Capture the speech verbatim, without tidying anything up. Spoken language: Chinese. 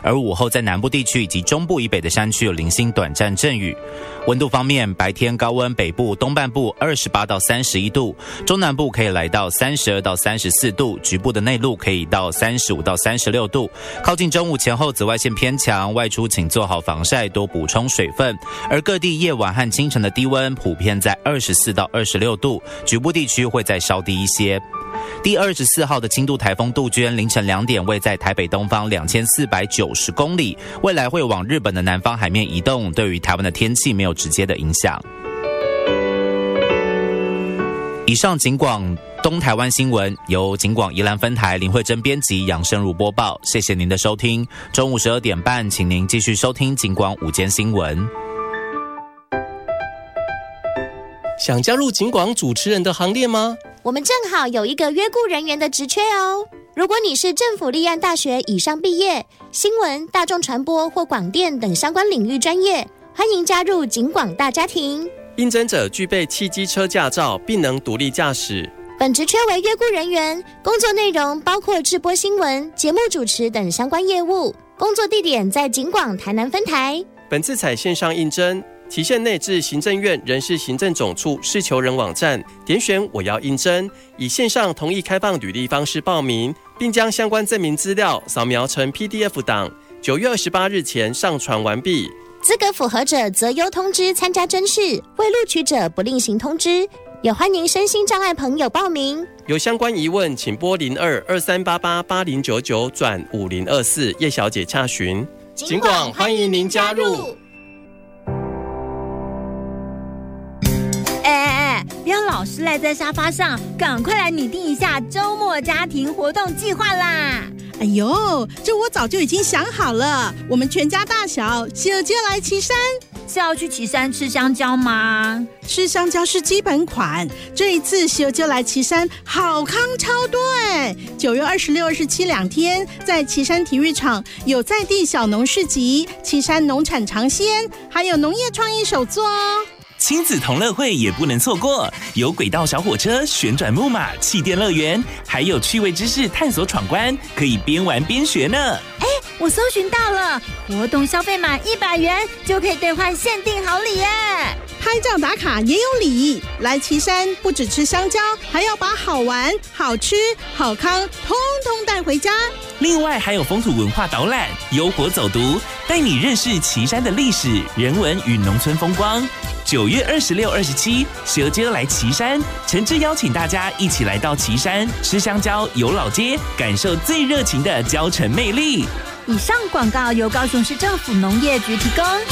而午后在南部地区以及中部以北的山区有零星短暂阵雨。温度方面，白天高温北部、东半部二十八到三十一度，中南部可以来到三十二到三十四度，局部的内陆可以到三十五到三十六度。靠近中午前后，紫外线偏强，外出请做好防晒，多补充水分。而各地夜晚和清晨的低温普遍在二十四到二十六度，局部地区会再稍低一些。第二十四号的轻度台风杜鹃凌晨两点位在台北东方两千四百九十公里，未来会往日本的南方海面移动，对于台湾的天气没有直接的影响。以上警广东台湾新闻由警广宜兰分台林慧珍编辑，杨生如播报，谢谢您的收听。中午十二点半，请您继续收听警广午间新闻。 想加入警广主持人的行列吗？ 我们正好有一个约雇人员的职缺哦。如果你是政府立案大学以上毕业，新闻、大众传播或广电等相关领域专业，欢迎加入警广大家庭。 应征者具备汽机车驾照，并能独立驾驶。 本职缺为约雇人员，工作内容包括制播新闻、节目主持等相关业务。工作地点在警广台南分台。 本次采线上应征，期限内至行政院人事行政总处事求人网站点选我要应征，以线上同意开放履历方式报名，并将相关证明资料扫描成 P D F 档，九月二十八日前上传完毕。 资格符合者择优通知参加甄试，未录取者不另行通知。也欢迎身心障碍朋友报名。 有相关疑问，请拨零二二三八八八零九九转五零二四叶小姐洽询。警广欢迎您加入。 哎哎哎，不要老是赖在沙发上，赶快来拟定一下周末家庭活动计划啦！ 哎呦，这我早就已经想好了，我们全家大小小就来旗山。 是要去旗山吃香蕉吗？ 吃香蕉是基本款，这一次小就来旗山好康超多哎！九月二十六、二十七两天，在旗山体育场有在地小农市集、旗山农产尝鲜，还有农业创意手作哦。 亲子同乐会也不能错过，有轨道小火车、旋转木马、气垫乐园，还有趣味知识探索闯关，可以边玩边学呢。 哎，我搜寻到了，活动消费满一百元就可以兑换限定好礼耶！ 拍照打卡也有礼，来旗山不只吃香蕉，还要把好玩、好吃、好康通通带回家。 另外还有风土文化导览、优活走读，带你认识旗山的历史、人文与农村风光。九月二十六、二十七，蛇街来旗山，诚挚邀请大家一起来到旗山吃香蕉、游老街，感受最热情的蕉城魅力。 以上广告由高雄市政府农业局提供。